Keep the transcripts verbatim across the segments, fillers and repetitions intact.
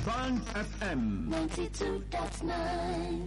Band F M ninety-two point nine.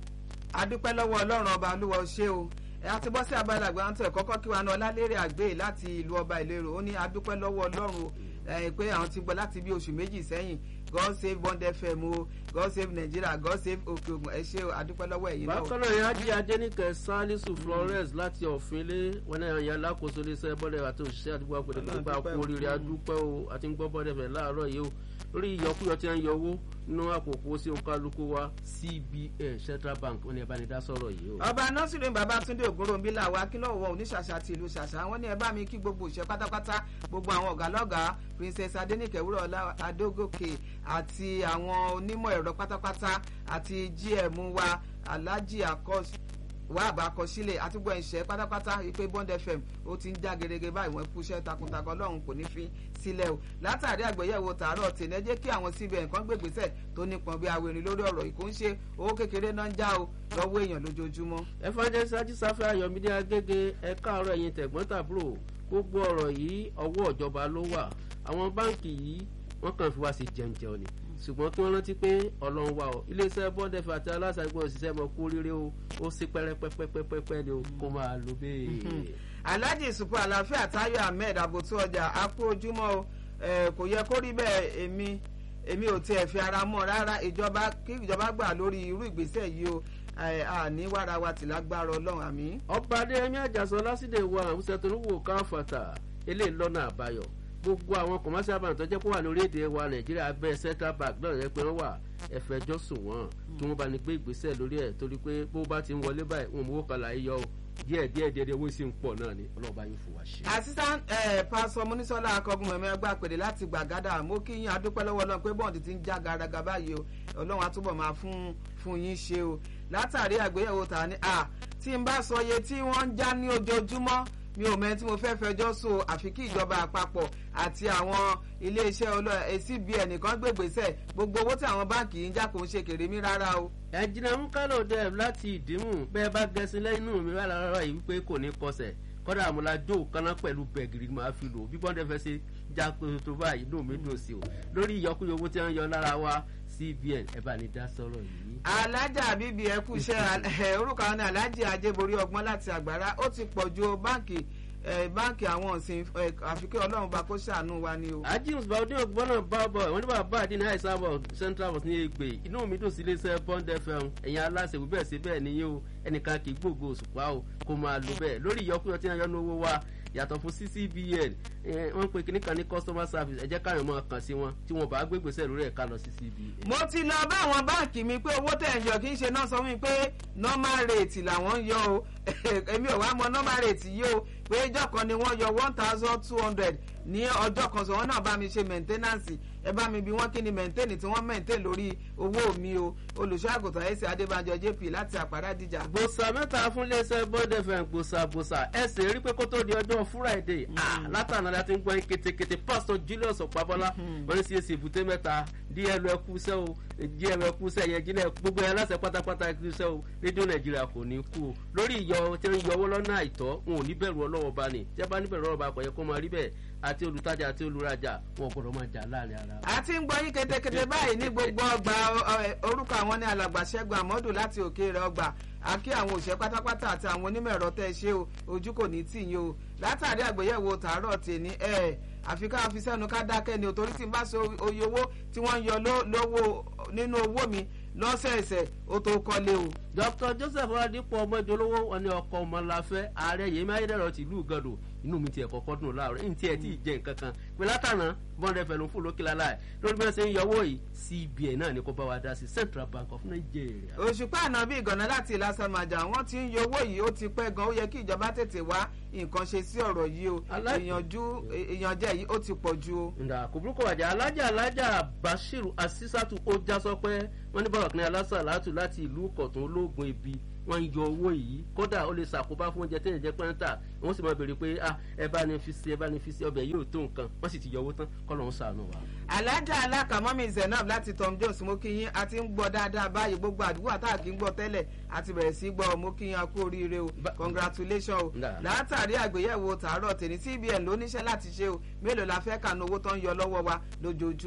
adúpẹ́ lọ́wọ́ ọlọ́run ọba olúwa ó ṣé o ẹ àti bọ́ sí abala àgbà ń tẹ̀ kọ́kọ́ kí wa náà lálérè àgbé láti ìlú ọba ìlérò ó ní adúpẹ́ lọ́wọ́ ọlọ́run ẹ pé àwọn ti gbọ́ láti bí oṣù méjì sẹ́yìn God save Bond F M o God save Nigeria God save òkè ògùn ẹ ṣé o adúpẹ́ lọ́wọ́ ẹ̀yin náà. bákan náà yẹn ajé adéníkẹ salisu Florence láti ọ̀fìnlé wọn náà yẹn alákòóso iléeṣẹ́ bọ́dẹ̀ àti òṣìṣẹ́ àdúgbò àpèdè tó bá kú oríire adúpẹ́ o àti ń gbọ́ bọ́dẹ̀ fẹ̀ láàárọ̀ yìí o lórí ìyọkúyọ tí wọ́n ń yọ owó nínú àpòpọ̀ sí òǹkálukú wa C B N Central Bank wọn ni ẹ bá ní dá sọ̀rọ̀ yìí o. ọba nọ́sìrì Babátúndé Ògúnròmbí làwọn akínlọ́wọ́ oníṣàṣà ti ìlú ṣàṣà wọn ni ẹ bá mi kí gbogbo ìṣẹ́ pátápátá gbogbo àwọn ọ̀gá lọ́gàá Princess Adéníkẹ́ Wúrọ̀ọlá Adógòkè àti àwọn onímọ̀ ẹ̀rọ pátápátá àti G M wa Alhaji Akos wà bá kọ sílẹ̀ àti gbọ́ ìṣẹ́ pátápátá ìpè Bond F M ó ti ń já gerege báyìí wọ́n kú iṣẹ́ takuntakun Ọlọ́run kò ní fi sílẹ̀ o látàrí àgbéyẹ̀wò tààrọ̀ tèmi ẹ jẹ́ kí àwọn C B N kan gbègbèsẹ̀ tó nípọn bí awerin lórí ọ̀rọ̀ ìkó ń ṣe owó kékeré náà ń já o lọ́wọ́ èèyàn lójoojúmọ́. evangelist ajísáfẹ́ ayọ̀mídé agége ẹ káàárọ̀ ẹ̀yin tẹ̀gbọ́n tàbúrò gbogbo ọ̀rọ̀ yìí ọwọ́ ìjọba ló wà àwọn báǹkì yìí wọ́n kàn fi wá sí jẹunjẹun ni ṣùgbọ́n kí wọ́n rántí pé ọlọ́run wà ó iléeṣẹ́ Bond F M àti aláṣàgbọ́n òṣìṣẹ́ mọ̀ kú rírẹ́ o ó sí pẹ́rẹ́pẹ́pẹ́pẹ́pẹ́ ni o kó máa lò bẹ́ẹ̀. Alhaji Supu Àlàáfíà Táyọ̀ Ahmed Àbòtú ọjà akú ojúmọ́ o kò yẹ kó rí bẹ́ẹ̀ èmi èmi ò tiẹ̀ fi ara mọ́ rárá ìjọba kí ìjọba gbà lórí irú ìgbésẹ̀ yìí o àní wàrà wa tì lágbára ọlọ́run àmín. ọba adéyẹmí àjàsọ lásìdè wa àwùjọ tó ń wò káfàtà eléyìí lọ́nà àbáyọ gbogbo àwọn commercial bank tó jẹ́ kó wà lórí èdè wa Nàìjíríà bẹ́ẹ̀ Central Bank náà yẹ pé wọ́n wà ẹ̀fẹ̀jọ́ sùn wọ́n kí wọ́n bá ní gbé ìgbésẹ̀ lórí ẹ̀ torí pé bó bá ti ń wọlé báyìí wọn mú kàlà yíyọ díẹ̀ díẹ̀ díẹ̀ díẹ̀ owó sì ń pọ̀ náà ni ọlọ́ọ̀bá yóò fún wa ṣe. assistant pastor Munisola akọgun mẹ̀mẹ́ ẹgbẹ́ àpèdè láti Gbàgádà mo kí yín adúpẹ́ lọ́wọ́ Ọlọ́run pé bọ́ọ̀dì ti ń já garaga báyìí o Ọlọ́run àtúbọ̀ máa fún fún yín ṣe o látàrí àgbéyẹ̀wò tà ní à tí n bá sọ iye tí wọ́n ń já ní ojoojúmọ́ mi ò mẹ́ni tí mo fẹ́ fẹjọ́ sùn àfi kí ìjọba àpapọ̀ àti àwọn iléeṣẹ́ C B N nìkan gbègbèsẹ̀ gbogbo owó tí àwọn báǹkì yìí ń jà kò ń ṣe kèrè mí rárá o. ẹ̀jìnà mukalo dev láti ìdìmú bẹ́ẹ̀ bá gẹ̀ẹ́sì lẹ́nu mi wà lára yìí wípé kò ní kọsẹ̀ kọ́dà àmúlájò kaná pẹ̀lú bẹ̀gìrì máa fi lò bí Bond F M ṣe já tó báyìí inú mi dùn sí o lórí ìyọkúyọ owó tí wọ́n ń yọ lára wa C B N ẹ bá ní dá sọ̀rọ̀ yìí. alájà bíbí ẹ kú iṣẹ́ orúkọ àwọn ní alájì ajéborí ọgbọ́n láti àgbàrá ó ti pọ̀ ju báǹkì báǹkì àwọn ọ̀sìn àfikún ọlọ́run bá kó ṣàánú wa ni o. ajims baudin ògbọ́nà bábọ̀ wọ́n ní bàbá àdínní àìsàbọ̀ Central Bus ní Ègbè inú mi dùn sí iléeṣẹ́ Bond F M ẹ̀yin aláṣẹ wí bẹ́ẹ̀ sí bẹ́ẹ̀ nìyẹn o ẹnìkan kì í gbòògò òṣùpá o kó máa lò bẹ́ẹ̀ lórí ìyọkúyọ tí wọ́n yọ ní owó wa yàtọ̀ fún C B N wọ́n pe kíní kan ní customer service ẹ jẹ́ káyọ̀ máa kàn sí wọn tí wọ́n bá gbé gbèsè lórí ẹ̀ka lọ sí C B N. mo ti lọ bá àwọn báǹkì mi pé owó tẹ̀ ń yọ kì í ṣe náà sọ fún mi pé normal rate làwọn ń yọ o èmi ò wá mọ normal rate yìí o pé ìjọ kan ni wọ́n yọ one thousand two hundred ní ọjọ́ kan sọ wọ́n náà bá mi ṣe maintenance ẹ bá mi bí wọ́n kí ni maintain tí wọ́n maintain lórí owó mi o olùṣọ́ àgùntàn ẹ̀sìn Adébánjọ J P láti Àpárá Dìjà. gbòòsà mẹ́ta fún iléeṣẹ́ Bond F M gbòòsà gbòòsà ẹ̀sìn rí pé kó tó di ọjọ́ Friday látàná láti ń gbọ́ kétékété Pastor Julius Ọ̀pábọ́lá wọ́n ní sí èsì èbúté mẹ́ta díẹ̀ ẹkú sẹ́ o díẹ̀ ẹkú sẹ́ yẹn jílẹ̀ gbogbo ẹ̀ láṣẹ pátápátá ẹkú sẹ́ o rédíò Nàìjíríà kò ní kú o lórí ìyọ tí ń yọ owó lọ́nà àìtọ́ wọn ò ní bẹ̀rù ọlọ́wọ́ bá ní tí a bá ní bẹ̀rù ọlọ́wọ́ bá kọ̀ yẹ kó máa rí bẹ́ẹ̀ àti olùtajà àti olùrajà wọn gbọ́dọ̀ máa jà láàrin ara. a ti ń gbọ́ yín kétékété báyìí ní gbogbo ọgbà orúkọ àwọn ní alàgbà Ṣẹ́gun Àmọ́dù láti Òkèèrè ọgbà àkí àwọn òṣìṣẹ́ pátápátá àti àwọn onímọ̀ ẹ̀rọ tẹ́ ṣe o ojú kò ní tì yín o látàrí àgbéyẹ̀wò tààrọ̀ tèmi ẹ̀ àfi ká fi sẹ́nu ká dákẹ́ ni o torí tí n bá so oye owó tí wọ́n ń yọ lówó nínú owó mi lọ́sẹ̀ẹ̀sẹ̀ ó tó kọ́lé o. Dr Joseph Oladipo ọmọ ìjọlówó wọn ni ọkọ ọmọláfẹ́ ààrẹ Yẹmí Ayédèrú ti ìlú Ìgàndò inú mi tiẹ̀ kọ́kọ́ dùn láàárọ̀ ní tiẹ̀ tí ì jẹ́ nǹkan kan pé látàná Bond F M ló ń fò lókè láláì lórí bí wọ́n ṣe ń yọwọ́ yìí C B N náà ni kò bá wa dá sí Central Bank of Nigeria. Òṣùpá Ànábì Ìgànnà láti Ìlàsàmàjà wọ́n ti ń yọwọ́ yìí ó ti pẹ́ gan ó yẹ kí ìjọba tètè wá nǹkan ṣe sí ọ̀rọ̀ yìí o ìyànjú ìyànjẹ yìí ó ti pọ̀ ju o. ǹda kò burúkú wàjà alájà alájà Bashiru Asisatu ó já sọ pé wọ́n ní bàbá kìnìún alásàlátù láti ìlú Kọ̀tún ológun ibi wọ́n ń yọ owó yìí kódà ó lè ṣàkóbá fún oúnjẹ tẹ́lẹ̀ jẹ́ pẹ́ńtà wọ́n sì máa béèrè pé ẹ bá ní fi sí ẹ bá ní fi sí ọbẹ̀ yóò tó nǹkan wọ́n sì ti yọ owó tán kọ́ lọ́n ṣàánú wa. alájà alákàmọ́mí Zainab láti Tom Jones mo kí yín a ti ń gbọ́ dáadáa báyìí gbogbo àdúgbò àtàkì kì í gbọ́ tẹ́lẹ̀ àti bẹ̀rẹ̀ sí gbọ́ mo kí yín a kú oríire o congratulations o látàrí àgbéyẹ̀wò tààrọ̀ tèmi C B N ló níṣẹ́ láti ṣe o mélòó la fẹ́ kànú owó tó ń yọ lọ́wọ́ wa lójoojúmọ́.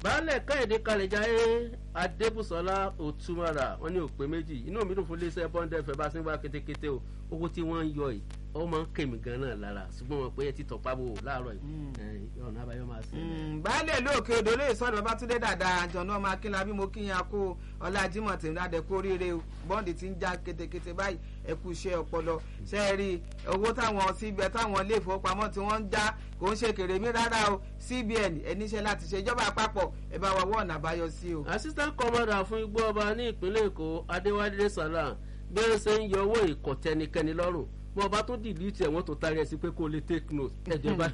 baálẹ̀ káyọ̀dé kalẹ̀jáyé adébùsọ̀lá òtúmọ̀rà wọn ní òpè méjì inú mi dùn fún iléeṣẹ́ bọ́ńdẹ̀ fẹ́ bá sínú kétékété o owó tí wọ́n ń yọ yìí ó máa ń kèmí gan náà lára ṣùgbọ́n wọn pé ẹ ti tọ̀pá bò láàárọ̀ yìí ọ̀nà àbáyọ máa ṣe. baálẹ̀ lóòkè odò lè sọ̀rọ̀ babátúndé dáadáa àjọ̀nà ọmọ akínlá bí mo kíyan kó ọlájímọ̀ tèmi dáadẹ́ kó ríire bọ́ǹdì tí ń já kétékété báyìí ẹ kú iṣẹ́ ọpọlọ ṣe é rí owó táwọn síbẹ̀ táwọn ilé ìfowópamọ́ tí wọ́n ń já kò ń ṣe kèrèmí rárá o C B N ẹníṣẹ́ láti ṣe ìjọba àpapọ̀ ẹ bá wa wọ́ ọ̀nà àbáyọ sí o. assistant commander fún igbó ọba ní ìpínlẹ̀ èkó adéwálé salam bí wọ́n ṣe ń yọ owó ìkọ̀tẹ́nikẹ́ni lọ́rùn mo bá tó dìlítì ẹ̀wọ̀n tó tarí ẹ̀ sí pé kó lè take note ẹ̀jọba.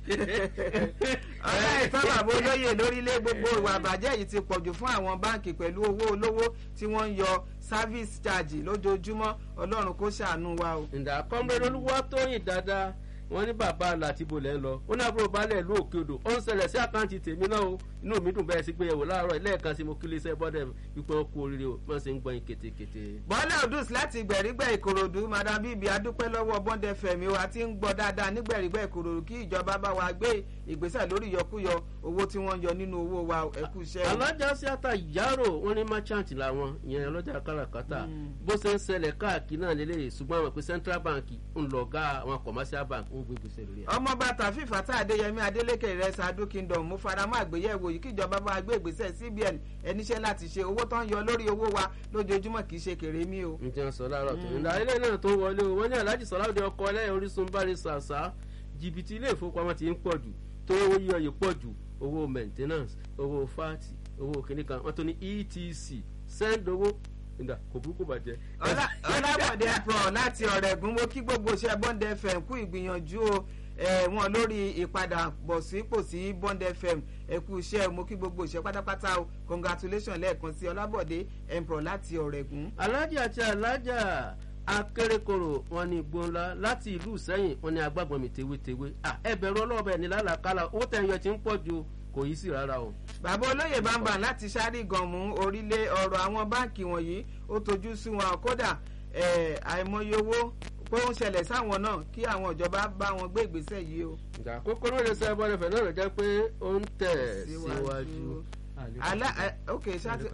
ọ̀rẹ́ ìtọ́bàbọ̀ olóyè lórílẹ̀ gbogbo ìwà àbàjẹ́ yìí ti pọ̀jù fún àwọn báǹkì pẹ̀lú owó olówó tí wọ́n ń yọ service charge lójoojúmọ́ ọlọ́run kó ṣàánú wa o. ǹdà kọ́mrẹ́ olúwa tóyìn dáadáa wọ́n ní bàbá Látìbò lẹ́ ń lọ ó ní àbúrò balẹ̀ ìlú òkè odò ó ń ṣẹlẹ̀ sí àkáǹtì tèmi náà o inú mi dùn bẹ́ẹ̀ sí pé ẹ̀wò láàárọ̀ lẹ́ẹ̀kan sí mo kí lè ṣe bọ́dẹ̀ wípé ó kú oríire o wọ́n sì ń gbọ́n kétékété. bọ́lá odus láti gbẹ̀rígbẹ̀ ìkòròdú madam bíbí adúpẹ́ lọ́wọ́ bọ́ndẹ̀ fẹ̀mí o àti ń gbọ́ dáadáa ní gbẹ̀rígbẹ̀ ìkòròdú kí ìjọba bá wa gbé ìgbésẹ̀ lórí ìyọkúyọ owó tí wọ́n ń yọ nínú owó wa ẹ kú iṣẹ́. alájà síátà yàrá wọn ní merchant làwọn ìyẹn ọlọ́jà káràkátà bó ṣe ń ṣẹlẹ̀ káàkiri náà lélẹ̀ ṣùgbọ́n àwọn pé central bank ń lọ ga àwọn commercial bank ń gbé gbèsè lórí ẹ̀. ọmọ bàtà fífa tá adéyẹmí adélékè rẹ sadu kingdom mo faramọ́ àgbéyẹ̀wò yìí kíjọba bá gbé ìgbésẹ̀ C B N ẹníṣẹ́ láti ṣe owó tó ń yọ lórí owó wa lójoojúmọ́ kì í ṣe kèrémí o. n ti sọ láàárọ̀ tó ń da ilé náà tó wọlé o wọ́n ní aláàjì sọláwọ́dẹ ọkọ ẹlẹ́yìn Orísun bá rí ṣàṣà jìbìtì ilé ìfowópamọ́ ti ń pọ̀ jù tó owó yíyọ yìí pọ̀ jù owó maintenance owó fati owó kìnnìkan wọ́n tó ní E T C send owó nígbà kò burúkú bàjẹ́. ọlábọ̀dé pro láti ọ̀rẹ́gun mo kí gbogbo iṣẹ́ Bond F M kú ìgbìyànjú o wọn lórí ìpadàbọ̀ sípò sí Bond F M ẹ kú iṣẹ́ mo kí gbogbo iṣẹ́ pátápátá o congratulations lẹ́ẹ̀kan sí ọlábọ̀dé pro láti ọ̀rẹ́gun. alájà àti alájà akérèkọrò wọn ní gbóńlá láti ìlú Ìṣẹ́yìn wọn ní agbágbọn mi tewétewé ẹ bẹ̀rù ọlọ́ọ̀bẹ ní lálàkálà owó tẹ̀yẹ ti ń pọ̀ ju kò yí sí rárá o. bàbá olóyè bàbá láti sáré gànmú orílẹ̀ ọ̀rọ̀ àwọn báǹkì wọ̀nyí ó tojú sí wọn kódà àìmọye owó pé ó ń ṣẹlẹ̀ sáwọn náà kí àwọn ìjọba bá wọn gbé ìgbésẹ̀ yìí o. ìjà kókó ló lè sọ ẹbọ ẹfẹ náà lọ jẹ pé ó ń tẹ̀ síwájú. alá ok ṣáàtì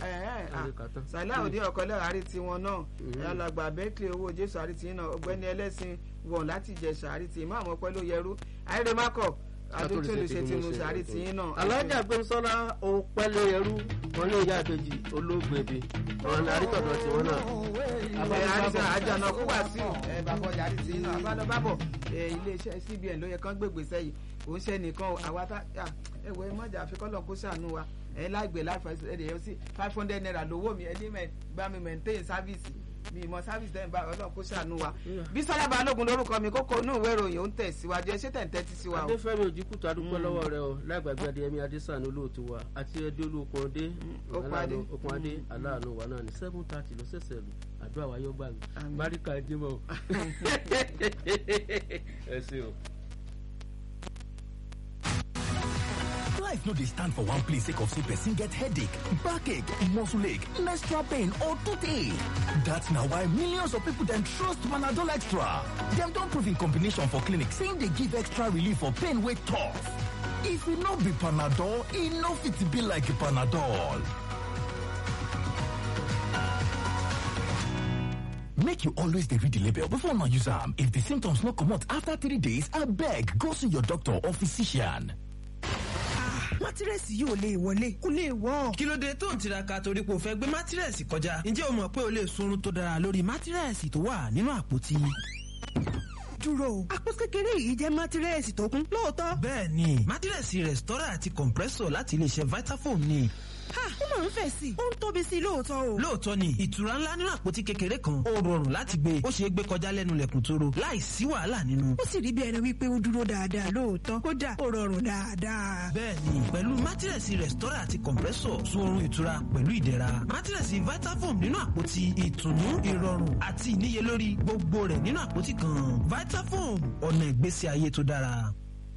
sàláùdí ọ̀kọ́lẹ̀ àárí tiwọn náà alàgbà bẹ́ẹ̀kì owó jésù àárí tiyín náà ọ̀gbẹ́ni ẹlẹ́sìn wọ̀n láti jẹ̀ṣà àárí tiyín máa mọ̀ pẹ́ ló yẹrú àìrèmákọ̀ adótólù ṣe ti mú sàárì tiyín náà. alájà gbẹmísọ́lá ó pẹ́lẹ́ ẹrú wọn ní ìyá àbèjì olóògbèbè wọn ní àrítọ̀dọ̀ tiwọn náà. ẹ àrísà àjànà kó wá sí ẹ bàbá ọjà àrí tiyín náà abálọ bábọ̀ iléeṣẹ́ C B N ló yẹ kán gbègbèsẹ yìí òun ṣe nìkan àwa tá ẹ wọ ẹ mọ̀jà àfikọ́lọ̀ kó ṣàánú wa ẹ lágbè láìfà ẹ sí five hundred naira lówó mi ẹ ní bá mi maintain service mi ìmọ̀ sáfìsì dẹ́yìn bá ọlọ́run kó ṣàánú wa. Bísọ́lá Balógun lórúkọ mi kókó inú ìwé ìròyìn ó ń tẹ̀síwájú ẹ ṣé tẹ̀ǹtẹ̀ ti sí wa o. Adéfẹ́mi Òjìkútù adúpẹ́ lọ́wọ́ rẹ o láìgbàgbé Adéyẹmí Adésànú olóòtú wa àti Ẹdẹ́olú Okùnadé Okùnadé aláàánú wa náà ní seven thirty ló ṣẹ̀ṣẹ̀ lù àdúrà wa yóò gbà mí. Báríkà Jímọ̀ o. Ẹ ṣé o. Life no dey stand for one place sake of say person get headache, backache, muscle ache, menstrual pain or toothache. That's na why millions of people dem trust Panadol Extra. Dem don prove in combination for clinic saying dey give extra relief for pain wey tough. If e no be Panadol, e no fit be like Panadol. Make you always dey read the label before una use am. If the symptoms no comot after three days, abeg go see your doctor or physician. Mátírẹ́sì yìí ò lè wọlé kò lè wọ́. Kí ló dé tó ń tiraka torí pé o fẹ́ gbé mátírẹ́sì kọjá? Ǹjẹ́ o mọ̀ pé o lè sunrun tó dára lórí mátírẹ́sì tó wà nínú àpótí? Dúró, àpò kékeré yìí jẹ́ mátírẹ́sì tó kún lóòótọ́. Bẹ́ẹ̀ni, mátírẹ́sì rẹ̀stọ́rà àti compressor láti iléeṣẹ́ Vitafoam ni. Ha! Ó máa ń fẹ̀ sí i. Ó ń tóbi sí i lóòótọ́ o. Lóòótọ́ ni, ìtura ńlá nínú àpótí kékeré kan. Ó rọrùn láti gbé. Ó ṣeé gbé kọjá lẹ́nu lẹ̀kùn tóró. Láì sí wàhálà nínú. Ó sì rí bí ẹni wípé ó dúró dáadáa lóòótọ́. Kódà ó rọrùn dáadáa. Bẹ́ẹ̀ni, pẹ̀lú mátírẹ̀sì rẹ̀stọ́rà àti compressor sun oorun ìtura pẹ̀lú ìdẹ̀ra. Mátírẹ̀sì Vitafoam nínú àpótí ìtùnú, ìrọ̀rùn àti ìníyelórí gbogbo rẹ̀ nínú àpótí kan. Vitafoam, ọ̀nà ìgbésí ayé tó dára.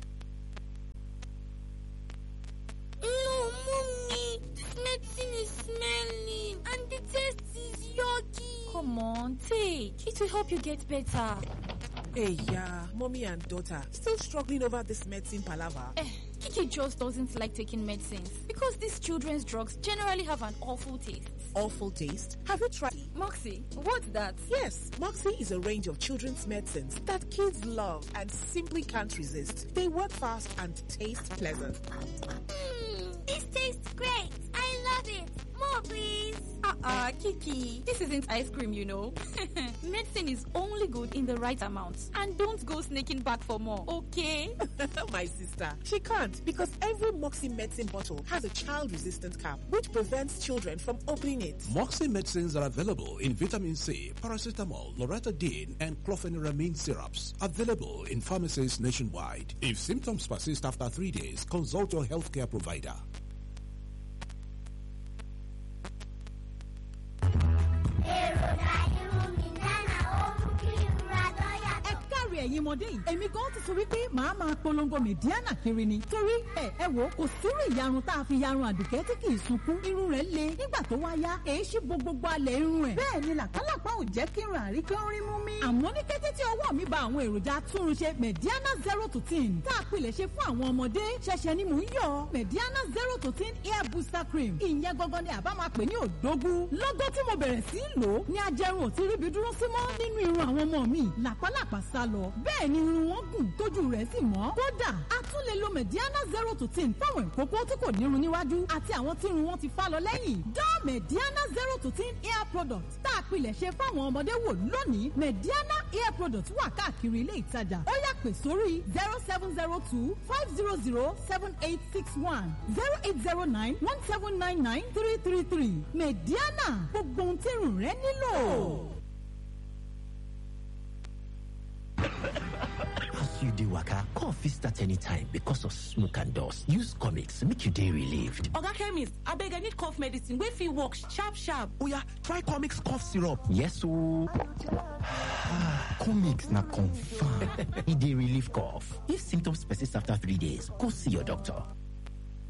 Come on, take. It will help you get better. Hey, yeah, mommy and daughter still struggling over this medicine palaver. Eh, Kiki just doesn't like taking medicines because Because these children's drugs generally have an awful taste. Awful taste? Have you tried? Moxie, what's that? Yes, Moxie is a range of children's medicines that kids love and simply can't resist. They work fast and taste pleasant. Mmm, this tastes great. I love it. More, please. Uh-uh, Kiki. This isn't ice cream, you know. Medicine is only good in the right amount. And don't go sneaking back for more, okay? My sister, she can't because every Moxie medicine bottle has a child-resistant cap which prevents children from opening it. Moxie medicines are available in vitamin C, paracetamol, loratadine, and chlorpheniramine syrups. Available in pharmacies nationwide. If symptoms persist after three days, consult your healthcare provider. ẹ̀yin ọmọdé yìí èmi gan ti sọ wípé màá máa polongo mẹ̀díánà kiri ni torí ẹ ẹ wò kò sírú ìyarun tá a fi yarun àdùkẹ́ tí kì í sunkún irun rẹ̀ le nígbà tó wá yá èyí ṣí bo gbogbo alẹ̀ irun ẹ̀ bẹ́ẹ̀ ni làpálàpá ò jẹ́ kí irun àrí kí ó rí mú mi. àmọ́ ní kété tí ọwọ́ mi ba àwọn èròjà túnrunṣe mẹ̀díánà zero to ten tá a pilẹ̀ ṣe fún àwọn ọmọdé ṣẹ̀ṣẹ̀ ni mò ń yọ mẹ̀díánà zero to ten hair booster cream ìyẹn gangan ni àbá máa pè ní òdógún lọ́gọ́ tí mo bẹ̀rẹ̀ sí í lò ó ní ajẹrun ò ti ríbi dúró sí mọ́ nínú irun àwọn ọmọ mi làpálàpá sá lọ bẹ́ẹ̀ ni irun wọn gùn tójú rẹ̀ sì mọ́ kódà a tún lè lo mediana zero to ten fáwọn ìkókó tí kò nírun níwájú àti àwọn tí irun wọn ti fá lọ lẹ́yìn dán mediana zero to ten hair product tá a pilẹ̀ ṣe fáwọn ọmọdé wò lónìí mediana hair product wà káàkiri ilé ìtajà ó yá pè sórí zero seven zero two five zero zero seven eight six one zero eight zero nine one seven nine nine three three three mediana gbogbo ohun tí irun rẹ nílò. As you dey waka, cough fit start anytime because of smoke and dust. Use Comix make you dey relieved. Oga chemist, abeg I need cough medicine wey fit work sharp sharp. Oya, try Comix cough syrup. Yes ooo. Comix na confirm. E dey relieve cough. If symptoms persist after three days, go see your doctor.